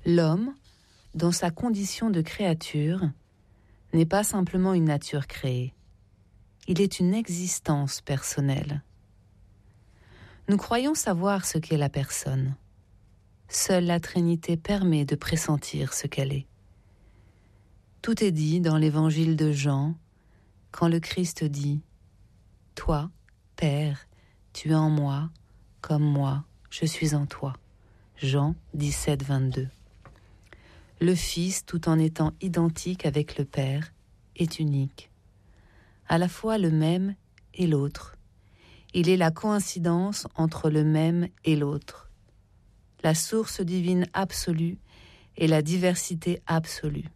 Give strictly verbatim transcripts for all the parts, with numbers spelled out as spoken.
L'homme, dans sa condition de créature, n'est pas simplement une nature créée. Il est une existence personnelle. Nous croyons savoir ce qu'est la personne. Seule la Trinité permet de pressentir ce qu'elle est. Tout est dit dans l'évangile de Jean, quand le Christ dit « Toi, Père, tu es en moi, comme moi, je suis en toi ». Jean dix-sept, vingt-deux. Le Fils, tout en étant identique avec le Père, est unique. À la fois le même et l'autre. Il est la coïncidence entre le même et l'autre. La source divine absolue et la diversité absolue.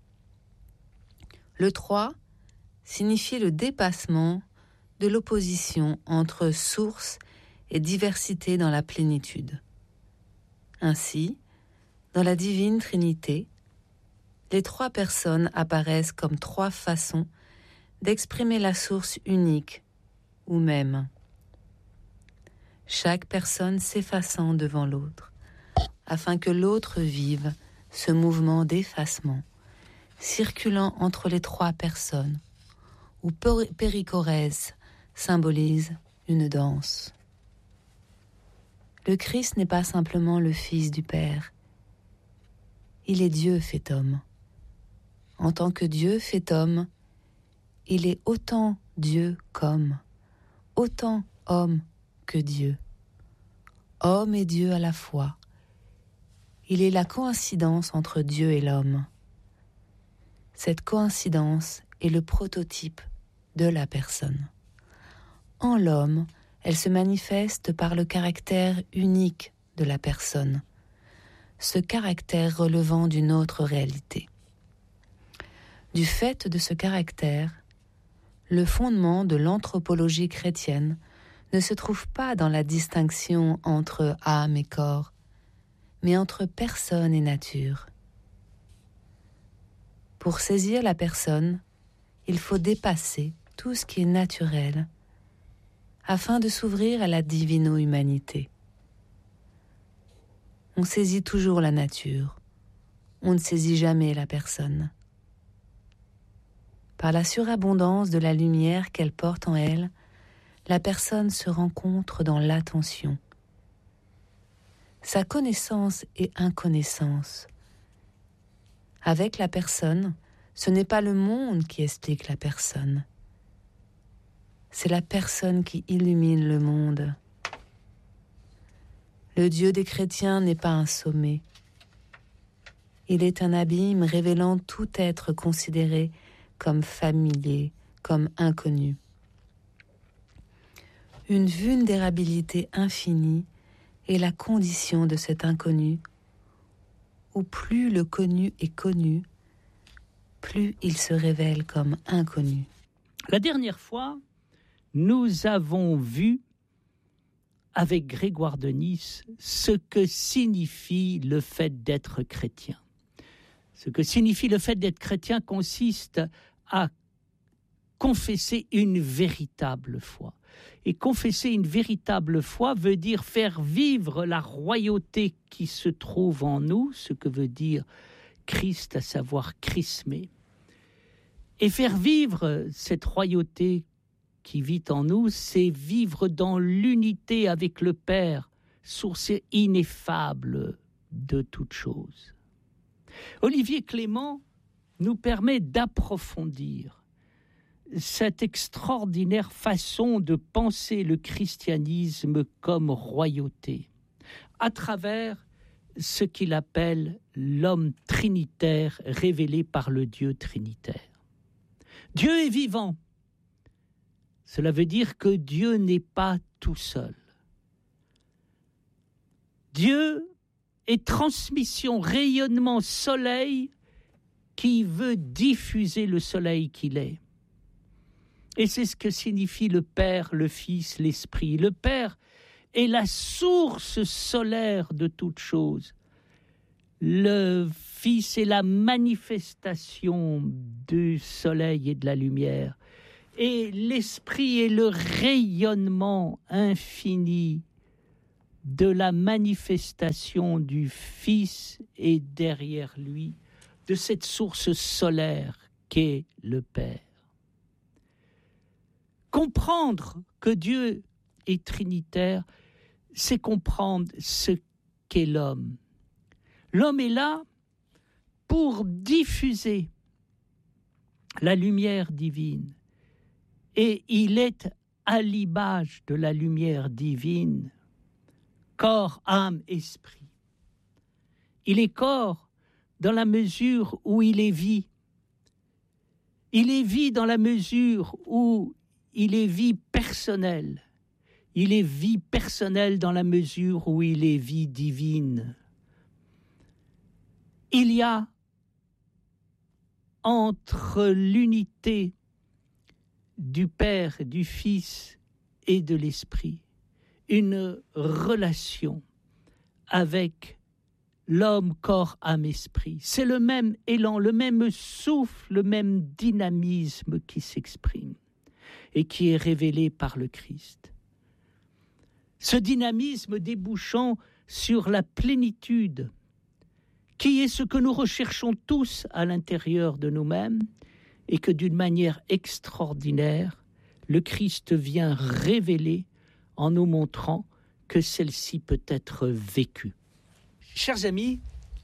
Le trois signifie le dépassement de l'opposition entre source et diversité dans la plénitude. Ainsi, dans la divine Trinité, les trois personnes apparaissent comme trois façons d'exprimer la source unique ou même. Chaque personne s'effaçant devant l'autre, afin que l'autre vive ce mouvement d'effacement, circulant entre les trois personnes, où périchorèse symbolise une danse. Le Christ n'est pas simplement le Fils du Père, il est Dieu fait homme. En tant que Dieu fait homme, il est autant Dieu qu'homme, autant homme que Dieu. Homme et Dieu à la fois. Il est la coïncidence entre Dieu et l'homme. Cette coïncidence est le prototype de la personne. En l'homme, elle se manifeste par le caractère unique de la personne, ce caractère relevant d'une autre réalité. Du fait de ce caractère, le fondement de l'anthropologie chrétienne ne se trouve pas dans la distinction entre âme et corps, mais entre personne et nature. Pour saisir la personne, il faut dépasser tout ce qui est naturel, afin de s'ouvrir à la divino-humanité. On saisit toujours la nature, on ne saisit jamais la personne. Par la surabondance de la lumière qu'elle porte en elle, la personne se rencontre dans l'attention. Sa connaissance et inconnaissance. Avec la personne, ce n'est pas le monde qui explique la personne. C'est la personne qui illumine le monde. Le Dieu des chrétiens n'est pas un sommet. Il est un abîme révélant tout être considéré comme familier, comme inconnu. Une vulnérabilité infinie est la condition de cet inconnu, où plus le connu est connu, plus il se révèle comme inconnu. La dernière fois, nous avons vu avec Grégoire de Nice ce que signifie le fait d'être chrétien. Ce que signifie le fait d'être chrétien consiste à confesser une véritable foi. Et confesser une véritable foi veut dire faire vivre la royauté qui se trouve en nous, ce que veut dire Christ, à savoir chrismé. Et faire vivre cette royauté qui vit en nous, c'est vivre dans l'unité avec le Père, source ineffable de toutes choses. Olivier Clément nous permet d'approfondir cette extraordinaire façon de penser le christianisme comme royauté, à travers ce qu'il appelle l'homme trinitaire révélé par le Dieu trinitaire. Dieu est vivant. Cela veut dire que Dieu n'est pas tout seul. Dieu est transmission, rayonnement, soleil qui veut diffuser le soleil qu'il est. Et c'est ce que signifie le Père, le Fils, l'Esprit. Le Père est la source solaire de toutes choses. Le Fils est la manifestation du soleil et de la lumière. Et l'Esprit est le rayonnement infini de la manifestation du Fils et derrière lui, de cette source solaire qu'est le Père. Comprendre que Dieu est trinitaire, c'est comprendre ce qu'est l'homme. L'homme est là pour diffuser la lumière divine, et il est à l'image de la lumière divine, corps, âme, esprit. Il est corps dans la mesure où il est vie. Il est vie dans la mesure où il est vie personnelle. Il est vie personnelle dans la mesure où il est vie divine. Il y a entre l'unité du Père, du Fils et de l'Esprit une relation avec l'homme, corps, âme, esprit. C'est le même élan, le même souffle, le même dynamisme qui s'exprime et qui est révélé par le Christ. Ce dynamisme débouchant sur la plénitude, qui est ce que nous recherchons tous à l'intérieur de nous-mêmes, et que d'une manière extraordinaire, le Christ vient révéler en nous montrant que celle-ci peut être vécue. Chers amis,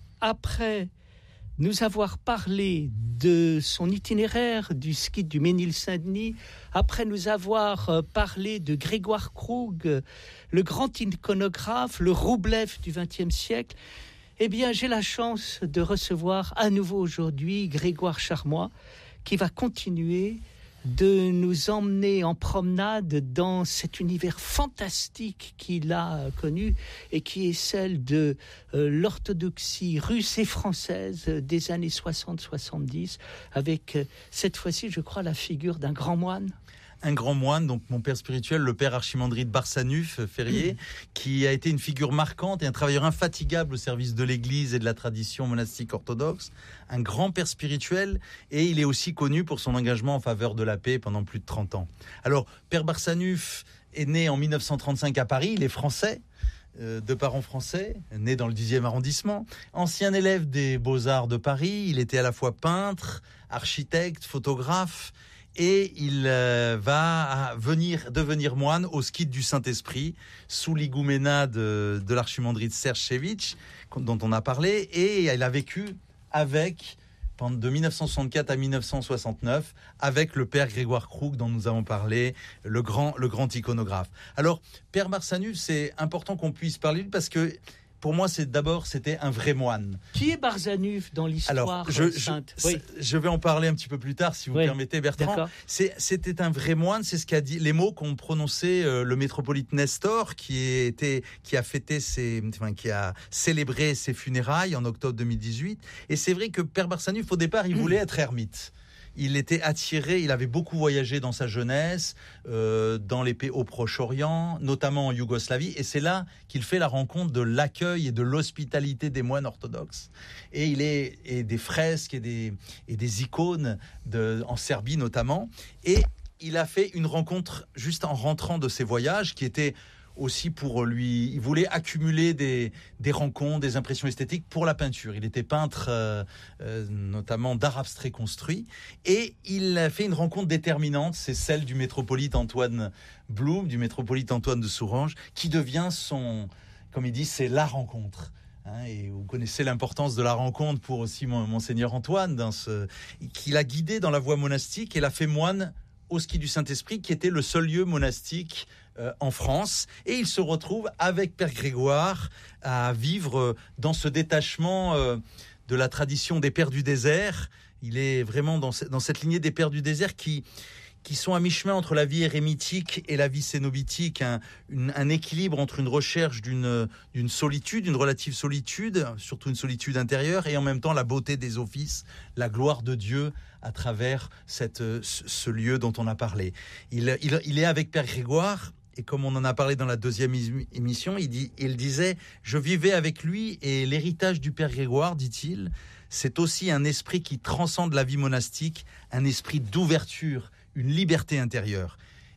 après nous avoir parlé de son itinéraire du ski du Ménil-Saint-Denis, après nous avoir parlé de Grégoire Krug, le grand iconographe, le Roublev du vingtième siècle, eh bien, j'ai la chance de recevoir à nouveau aujourd'hui Grégoire Charmois, qui va continuer de nous emmener en promenade dans cet univers fantastique qu'il a connu et qui est celle de euh, l'orthodoxie russe et française des années soixante soixante-dix, avec euh, cette fois-ci, je crois, la figure d'un grand moine. Un grand moine, donc mon père spirituel, le père archimandrite Barsanuph Ferrier, mmh. qui a été une figure marquante et un travailleur infatigable au service de l'Église et de la tradition monastique orthodoxe, un grand père spirituel, et il est aussi connu pour son engagement en faveur de la paix pendant plus de trente ans. Alors, père Barsanuph est né en mille neuf cent trente-cinq à Paris, il est français, euh, de parents français, né dans le dixième arrondissement, ancien élève des Beaux-Arts de Paris, il était à la fois peintre, architecte, photographe, et il euh, va venir, devenir moine au skite du Saint-Esprit, sous l'igouménat de, de l'archimandrite Serge-Chevitch, dont on a parlé, et il a vécu avec, de mille neuf cent soixante-quatre à mille neuf cent soixante-neuf, avec le père Grégoire Krug, dont nous avons parlé, le grand, le grand iconographe. Alors, père Barsanuph, c'est important qu'on puisse parler de lui, parce que pour moi, c'est d'abord, c'était un vrai moine. Qui est Barsanuph dans l'histoire Alors, je, sainte je, oui. je vais en parler un petit peu plus tard, si vous oui. permettez, Bertrand. C'est, c'était un vrai moine, c'est ce qu'a dit, les mots qu'ont prononcé euh, le métropolite Nestor, qui, était, qui a fêté ses, enfin, qui a célébré ses funérailles en octobre deux mille dix-huit. Et c'est vrai que père Barsanuph, au départ, il voulait être ermite. Il était attiré, il avait beaucoup voyagé dans sa jeunesse, euh, dans les pays au Proche-Orient, notamment en Yougoslavie, et c'est là qu'il fait la rencontre de l'accueil et de l'hospitalité des moines orthodoxes. Et il est et des fresques et des, et des icônes de, en Serbie notamment. Et il a fait une rencontre juste en rentrant de ses voyages, qui était aussi pour lui, il voulait accumuler des, des rencontres, des impressions esthétiques pour la peinture. Il était peintre euh, euh, notamment d'art abstrait construit, et il a fait une rencontre déterminante, c'est celle du métropolite Antoine Blum, du métropolite Antoine de Souranges, qui devient son, comme il dit, c'est la rencontre. Hein, et vous connaissez l'importance de la rencontre pour aussi Monseigneur Antoine, dans ce, qui l'a guidé dans la voie monastique et l'a fait moine au ski du Saint-Esprit, qui était le seul lieu monastique euh, en France. Et il se retrouve avec Père Grégoire à vivre euh, dans ce détachement euh, de la tradition des Pères du désert. Il est vraiment dans, ce, dans cette lignée des Pères du désert qui, qui sont à mi-chemin entre la vie érémitique et la vie cénobitique, un, une, un équilibre entre une recherche d'une, d'une solitude, une relative solitude, surtout une solitude intérieure, et en même temps la beauté des offices, la gloire de Dieu à travers cette, ce lieu dont on a parlé. Il, il, il est avec Père Grégoire, et comme on en a parlé dans la deuxième émission, il, dit, il disait « Je vivais avec lui, et l'héritage du Père Grégoire, dit-il, c'est aussi un esprit qui transcende la vie monastique, un esprit d'ouverture, une liberté intérieure. »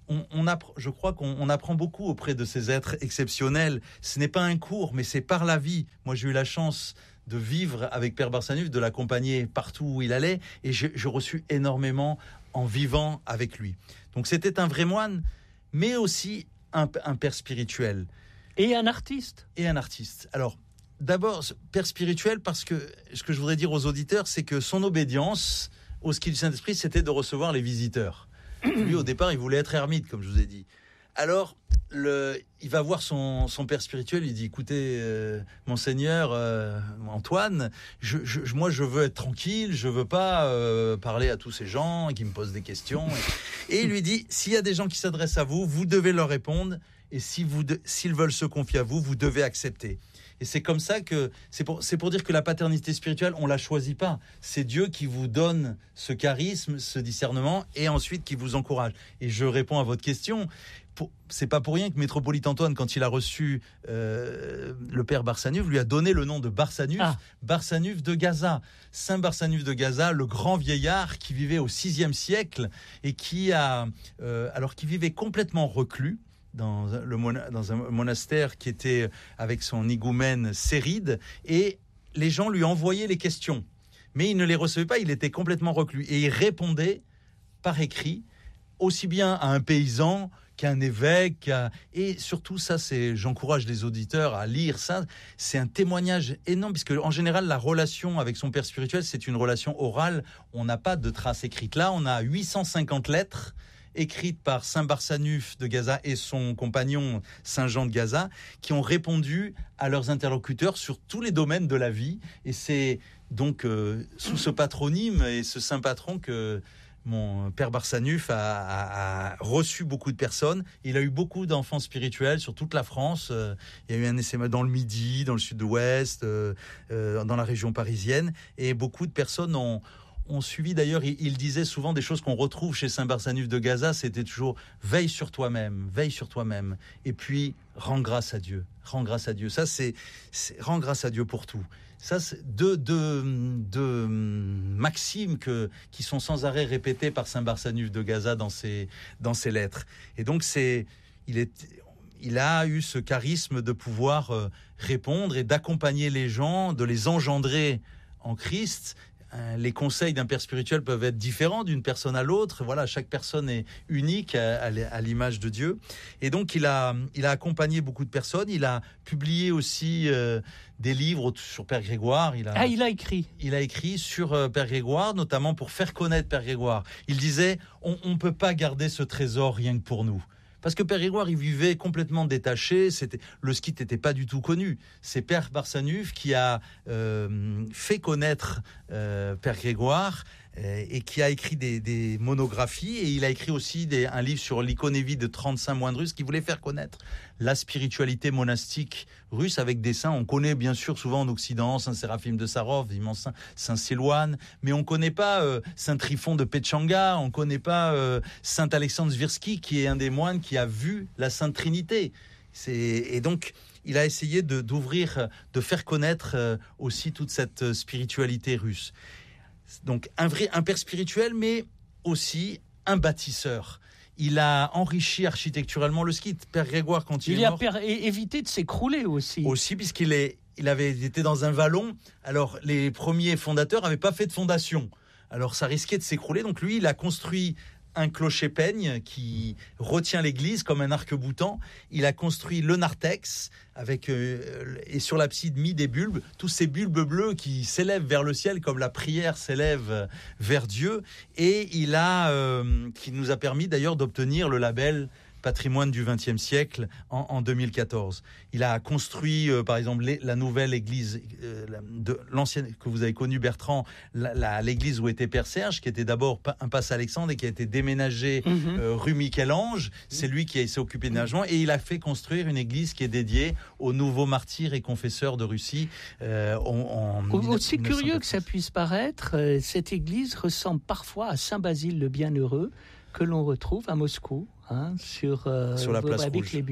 on, on appre- je crois qu'on on apprend beaucoup auprès de ces êtres exceptionnels. Ce n'est pas un cours, mais c'est par la vie. Moi, j'ai eu la chance de vivre avec Père Barsanuph, de l'accompagner partout où il allait, et j'ai, j'ai reçu énormément en vivant avec lui. Donc c'était un vrai moine, mais aussi un, un père spirituel. Et un artiste. Et un artiste. Alors, d'abord, père spirituel, parce que ce que je voudrais dire aux auditeurs, c'est que son obédience au ski du Saint-Esprit, c'était de recevoir les visiteurs. Lui, au départ, il voulait être ermite, comme je vous ai dit. Alors, le, il va voir son, son père spirituel, il dit, écoutez, euh, monseigneur euh, Antoine, je, je, moi je veux être tranquille, je veux pas euh, parler à tous ces gens qui me posent des questions. Et, et il lui dit, s'il y a des gens qui s'adressent à vous, vous devez leur répondre, et si vous de, s'ils veulent se confier à vous, vous devez accepter. Et c'est comme ça que, c'est pour, c'est pour dire que la paternité spirituelle, on la choisit pas. C'est Dieu qui vous donne ce charisme, ce discernement, et ensuite qui vous encourage. Et je réponds à votre question. Pour, c'est pas pour rien que Métropolite Antoine, quand il a reçu euh, le père Barsanuph, lui a donné le nom de Barsanuph, ah. Barsanuph de Gaza. Saint Barsanuph de Gaza, le grand vieillard qui vivait au sixième siècle et qui a, euh, alors qui vivait complètement reclus, Dans, le mona- dans un monastère qui était avec son higoumène Séride, et les gens lui envoyaient les questions, mais il ne les recevait pas, il était complètement reclus, et il répondait par écrit, aussi bien à un paysan qu'à un évêque, qu'à... et surtout ça, c'est, j'encourage les auditeurs à lire ça, c'est un témoignage énorme, puisque en général la relation avec son père spirituel, c'est une relation orale, on n'a pas de traces écrites. Là, on a huit cent cinquante lettres écrites par Saint Barsanuph de Gaza et son compagnon Saint Jean de Gaza, qui ont répondu à leurs interlocuteurs sur tous les domaines de la vie. Et c'est donc euh, sous ce patronyme et ce saint patron que mon père Barsanuph a, a, a reçu beaucoup de personnes. Il a eu beaucoup d'enfants spirituels sur toute la France. Euh, il y a eu un essai dans le Midi, dans le sud-ouest, euh, euh, dans la région parisienne. Et beaucoup de personnes ont ont suivi. D'ailleurs, il, il disait souvent des choses qu'on retrouve chez Saint Barsanuph de Gaza, c'était toujours veille sur toi-même, veille sur toi-même, et puis rends grâce à Dieu, rends grâce à Dieu. Ça, c'est, c'est rends grâce à Dieu pour tout. Ça, c'est deux, deux, deux maximes que, qui sont sans arrêt répétées par Saint Barsanuph de Gaza dans ses, dans ses lettres. Et donc, c'est, il est, il a eu ce charisme de pouvoir euh, répondre et d'accompagner les gens, de les engendrer en Christ. Les conseils d'un père spirituel peuvent être différents d'une personne à l'autre. Voilà, chaque personne est unique à, à l'image de Dieu. Et donc, il a, il a accompagné beaucoup de personnes. Il a publié aussi euh, des livres sur Père Grégoire. Il a, ah, il a écrit. Il a écrit sur euh, Père Grégoire, notamment pour faire connaître Père Grégoire. Il disait, on ne peut pas garder ce trésor rien que pour nous. Parce que Père Grégoire, il vivait complètement détaché. C'était, le ski n'était pas du tout connu. C'est Père Barsanuph qui a euh, fait connaître euh, Père Grégoire euh, et qui a écrit des, des monographies. Et il a écrit aussi des, un livre sur l'iconévie de trente-cinq moines russes qui voulait faire connaître la spiritualité monastique russe avec des saints. On connaît bien sûr souvent en Occident Saint Séraphim de Sarov, immense saint, Saint Silouane, mais on ne connaît pas euh, Saint Tryphon de Petchanga, on ne connaît pas euh, Saint Alexandre Svirsky, qui est un des moines qui a vu la Sainte Trinité. C'est, et donc, il a essayé de, d'ouvrir, de faire connaître euh, aussi toute cette spiritualité russe. Donc, un vrai, un père spirituel, mais aussi un bâtisseur. Il a enrichi architecturalement le ski. Père Grégoire, quand il, il est mort... Il a évité de s'écrouler aussi. Aussi, puisqu'il est, il avait été dans un vallon. Alors, les premiers fondateurs n'avaient pas fait de fondation. Alors, ça risquait de s'écrouler. Donc, lui, il a construit un clocher-peigne qui retient l'église comme un arc-boutant. Il a construit le narthex avec, euh, et sur l'abside mis des bulbes, tous ces bulbes bleus qui s'élèvent vers le ciel comme la prière s'élève vers Dieu. Et il a, euh, qui nous a permis d'ailleurs d'obtenir le label patrimoine du vingtième siècle en, en deux mille quatorze. Il a construit, euh, par exemple, les, la nouvelle église euh, de l'ancienne que vous avez connue, Bertrand, la, la, l'église où était Père Serge, qui était d'abord un passe Alexandre et qui a été déménagée mm-hmm. euh, rue Michel-Ange. C'est lui qui s'est occupé de l'aménagement et il a fait construire une église qui est dédiée aux nouveaux martyrs et confesseurs de Russie. Euh, en, en Aussi curieux que ça puisse paraître, euh, cette église ressemble parfois à Saint Basile le Bienheureux que l'on retrouve à Moscou. Hein, sur, euh, sur la place avec rouge. les bulbes.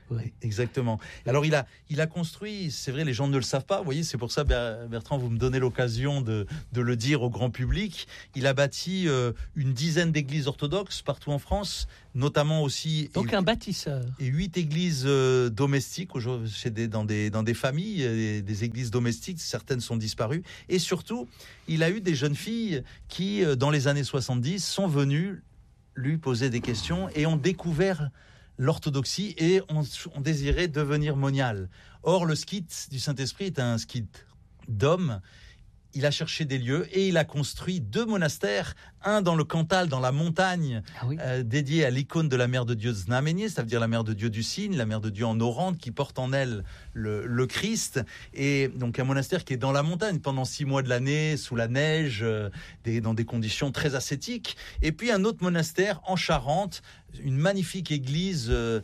Oui. Exactement. Alors il a, il a construit, c'est vrai, les gens ne le savent pas, vous voyez, c'est pour ça, Bertrand, vous me donnez l'occasion de, de le dire au grand public. Il a bâti euh, une dizaine d'églises orthodoxes partout en France, notamment aussi... Donc et, un bâtisseur. Et huit églises euh, domestiques, chez des, dans, des, dans des familles, des, des églises domestiques, certaines sont disparues. Et surtout, il a eu des jeunes filles qui, euh, dans les années soixante-dix, sont venues lui poser des questions et ont découvert l'orthodoxie et on, on désirait devenir monial. Or, le skit du Saint-Esprit est un skit d'homme. Il a cherché des lieux et il a construit deux monastères, un dans le Cantal, dans la montagne, ah oui. euh, dédié à l'icône de la Mère de Dieu Znamenie, ça veut dire la Mère de Dieu du Cygne, la Mère de Dieu en Orante, qui porte en elle le, le Christ. Et donc un monastère qui est dans la montagne pendant six mois de l'année, sous la neige, euh, des, dans des conditions très ascétiques. Et puis un autre monastère en Charente, une magnifique église euh,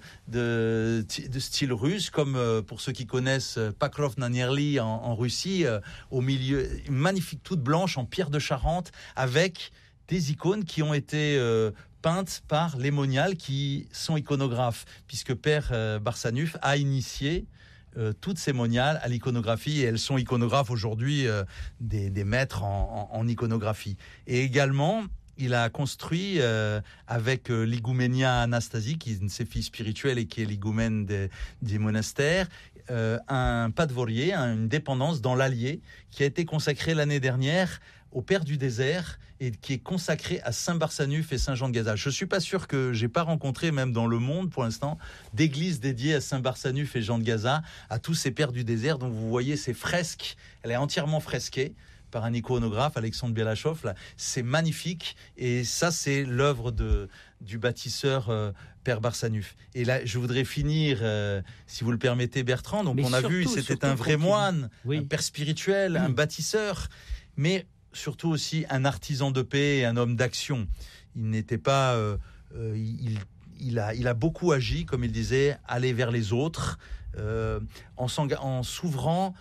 de, de style russe, comme euh, pour ceux qui connaissent euh, Pakrov na Nerli en, en Russie, euh, au milieu, une magnifique toute blanche en pierre de Charente, avec des icônes qui ont été euh, peintes par les moniales qui sont iconographes, puisque Père euh, Barsanuph a initié euh, toutes ces moniales à l'iconographie, et elles sont iconographes aujourd'hui, euh, des, des maîtres en, en, en iconographie. Et également, il a construit euh, avec euh, l'Igouménia Anastasie, qui est une de ses filles spirituelles et qui est l'Igoumène des, des monastères, euh, un padvorier, une dépendance dans l'Allier, qui a été consacrée l'année dernière au Père du désert et qui est consacré à Saint Barsanuph et Saint Jean de Gaza. Je suis pas sûr que j'ai pas rencontré, même dans le monde pour l'instant, d'églises dédiées à Saint Barsanuph et Jean de Gaza, à tous ces pères du désert. Donc vous voyez ces fresques, elle est entièrement fresquée par un iconographe, Alexandre Bielachov, là. C'est magnifique, et ça c'est l'œuvre de, du bâtisseur euh, Père Barsanuph. Et là, je voudrais finir, euh, si vous le permettez, Bertrand. Donc, mais on a surtout, vu, c'était un vrai moine, oui. un père spirituel, oui. un bâtisseur, mais surtout aussi un artisan de paix et un homme d'action. Il n'était pas... Euh, euh, il, il, a, il a beaucoup agi, comme il disait, aller vers les autres, euh, en, en s'ouvrant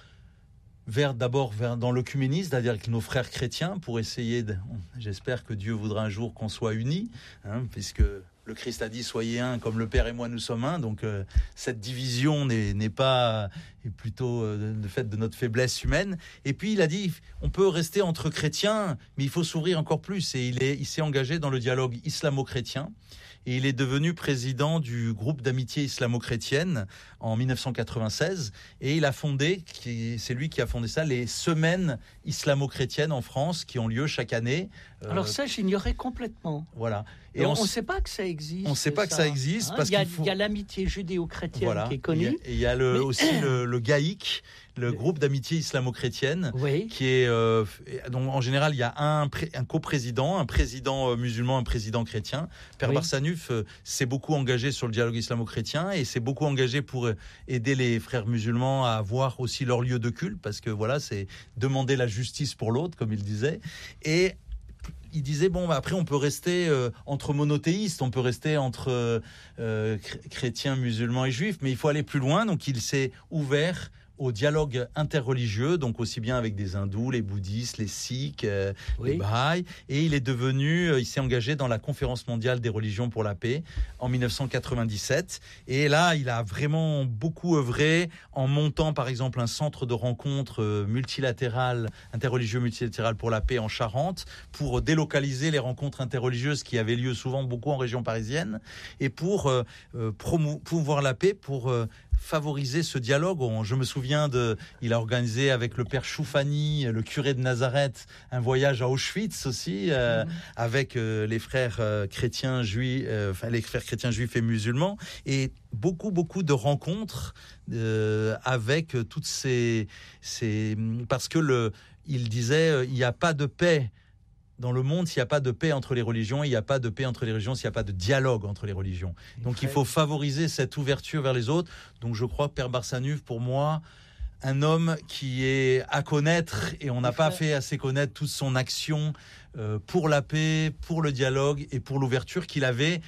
vers d'abord vers, dans l'œcuménisme, c'est-à-dire avec nos frères chrétiens, pour essayer de... J'espère que Dieu voudra un jour qu'on soit unis, hein, puisque le Christ a dit « Soyez un, comme le Père et moi nous sommes un ». Donc euh, cette division n'est, n'est pas... est plutôt euh, le fait de notre faiblesse humaine. Et puis il a dit « On peut rester entre chrétiens, mais il faut s'ouvrir encore plus ». Et il, est, il s'est engagé dans le dialogue islamo-chrétien. Et il est devenu président du groupe d'amitié islamo-chrétienne en dix-neuf cent quatre-vingt-seize. Et il a fondé, c'est lui qui a fondé ça, les semaines islamo-chrétiennes en France qui ont lieu chaque année. Alors ça, j'ignorais complètement. Voilà. Et on ne sait pas que ça existe. On ne sait pas ça. que ça existe. Hein, parce il y a, qu'il faut... il y a l'amitié judéo-chrétienne voilà. qui est connue. Et il y a, il y a le, Mais... aussi le, le GAIC, le groupe d'amitié islamo-chrétienne, oui. qui est... Euh, donc en général, il y a un, un coprésident, un président musulman, un président chrétien. Père oui. Barsanuph euh, s'est beaucoup engagé sur le dialogue islamo-chrétien et s'est beaucoup engagé pour aider les frères musulmans à avoir aussi leur lieu de culte, parce que voilà, c'est demander la justice pour l'autre, comme il disait. Et il disait, bon, bah, après, on peut rester euh, entre monothéistes, on peut rester entre euh, chrétiens, musulmans et juifs, mais il faut aller plus loin. Donc, il s'est ouvert au dialogue interreligieux, donc aussi bien avec des hindous, les bouddhistes, les sikhs, euh, oui. les baha'is. Et il est devenu, euh, il s'est engagé dans la Conférence mondiale des religions pour la paix en dix-neuf cent quatre-vingt-dix-sept. Et là, il a vraiment beaucoup œuvré en montant, par exemple, un centre de rencontre euh, multilatéral, interreligieux multilatéral pour la paix en Charente, pour délocaliser les rencontres interreligieuses qui avaient lieu souvent beaucoup en région parisienne, et pour euh, euh, promouvoir la paix, pour euh, favoriser ce dialogue. Je me souviens de, il a organisé avec le père Choufani, le curé de Nazareth, un voyage à Auschwitz aussi, euh, mmh. avec euh, les frères euh, chrétiens juifs, euh, enfin les frères chrétiens juifs et musulmans, et beaucoup beaucoup de rencontres euh, avec toutes ces, ces, parce que le, il disait, euh, il n'y a pas de paix dans le monde, s'il n'y a pas de paix entre les religions, il n'y a pas de paix entre les religions, s'il n'y a pas de dialogue entre les religions. Donc il faut favoriser cette ouverture vers les autres. Donc je crois que Père Barsanuph, pour moi, un homme qui est à connaître, et on n'a pas fait assez connaître toute son action euh, pour la paix, pour le dialogue et pour l'ouverture qu'il avait.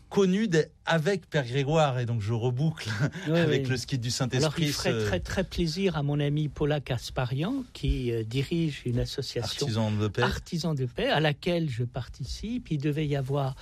connu avec Père Grégoire, et donc je reboucle oui, avec oui. le skit du Saint-Esprit. Alors il ferait ce... très très plaisir à mon ami Paula Kasparian, qui euh, dirige une association Artisans de paix. Artisans de paix, à laquelle je participe. Il devait y avoir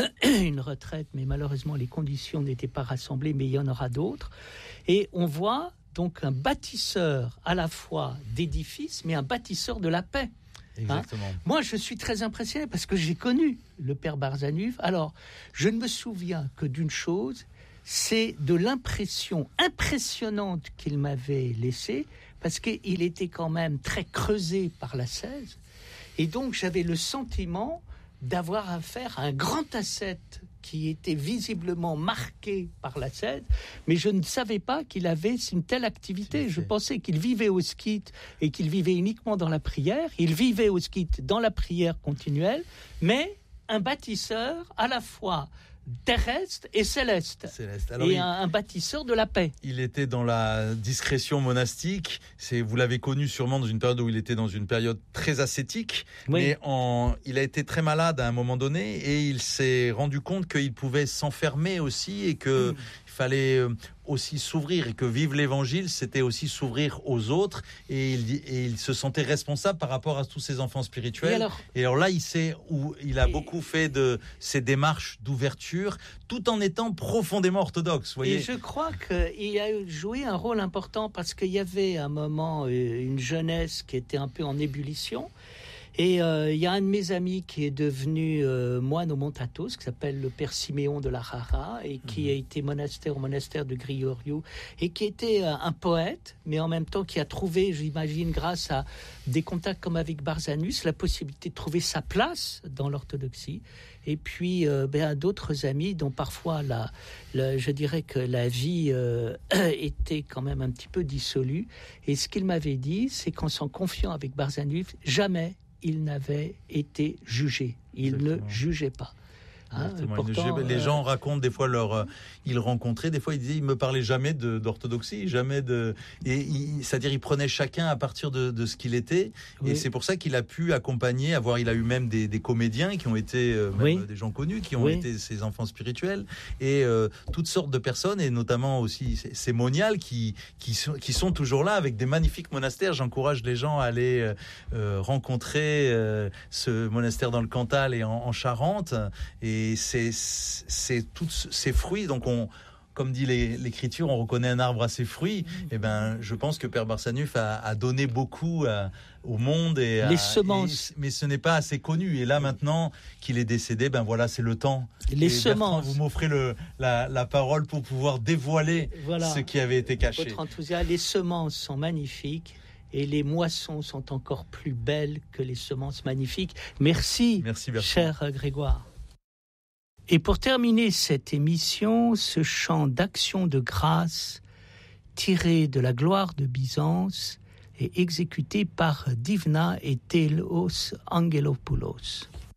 une retraite, mais malheureusement les conditions n'étaient pas rassemblées, mais il y en aura d'autres. Et on voit donc un bâtisseur à la fois d'édifices, mais un bâtisseur de la paix. Exactement. Hein? Moi, je suis très impressionné parce que j'ai connu le père Barzanuf. Alors, je ne me souviens que d'une chose, c'est de l'impression impressionnante qu'il m'avait laissée, parce qu'il était quand même très creusé par la seize. Et donc, j'avais le sentiment d'avoir affaire à un grand ascète qui était visiblement marqué par la seize, mais je ne savais pas qu'il avait une telle activité. Je pensais qu'il vivait au skit et qu'il vivait uniquement dans la prière. Il vivait au skit dans la prière continuelle, mais un bâtisseur à la fois terrestre et céleste, céleste. Alors et il, un, un bâtisseur de la paix. Il était dans la discrétion monastique. C'est, vous l'avez connu sûrement dans une période où il était dans une période très ascétique. Oui. Mais en, il a été très malade à un moment donné et il s'est rendu compte qu'il pouvait s'enfermer aussi et que mmh. il fallait aussi s'ouvrir, et que vivre l'évangile, c'était aussi s'ouvrir aux autres, et il, et il se sentait responsable par rapport à tous ses enfants spirituels. Et alors, et alors là, il sait où il a et, beaucoup fait de ces démarches d'ouverture, tout en étant profondément orthodoxe. Voyez. Et je crois qu'il a joué un rôle important, parce qu'il y avait à un moment une jeunesse qui était un peu en ébullition. Et il euh, y a un de mes amis qui est devenu euh, moine au Mont Athos, qui s'appelle le père Siméon de la Rara, et qui mmh. a été monastère au monastère de Grioriou, et qui était euh, un poète, mais en même temps qui a trouvé, j'imagine, grâce à des contacts comme avec Barzanus, la possibilité de trouver sa place dans l'orthodoxie. Et puis euh, ben, d'autres amis dont parfois la, la, je dirais que la vie euh, était quand même un petit peu dissolue. Et ce qu'il m'avait dit, c'est qu'en s'en confiant avec Barzanus, jamais il n'avait été jugé. Il Exactement. ne jugeait pas. Hein, pourtant, les euh... gens racontent des fois leur, euh, ils rencontraient, des fois ils disaient, ils me parlaient jamais de, d'orthodoxie, jamais de, et il, c'est-à-dire il prenait chacun à partir de, de ce qu'il était, oui. et c'est pour ça qu'il a pu accompagner, avoir, il a eu même des, des comédiens qui ont été, euh, même oui. des gens connus qui ont oui. été ses enfants spirituels, et euh, toutes sortes de personnes, et notamment aussi ces, ces moniales qui, qui sont, qui sont toujours là avec des magnifiques monastères. J'encourage les gens à aller euh, rencontrer euh, ce monastère dans le Cantal et en, en Charente, et Et c'est, c'est tous ces fruits, donc on, comme dit les, l'Écriture, on reconnaît un arbre à ses fruits. Et ben, je pense que Père Barzanuf a, a donné beaucoup à, au monde et les à, semences. Et, mais ce n'est pas assez connu. Et là, maintenant qu'il est décédé, ben voilà, c'est le temps. Les et semences. Bertrand, vous m'offrez le, la, la parole pour pouvoir dévoiler voilà. ce qui avait été caché. Votre enthousiasme. Les semences sont magnifiques. Et les moissons sont encore plus belles que les semences magnifiques. Merci, Merci cher Grégoire. Et pour terminer cette émission, ce chant d'action de grâce tiré de la gloire de Byzance est exécuté par Divna et Telos Angelopoulos.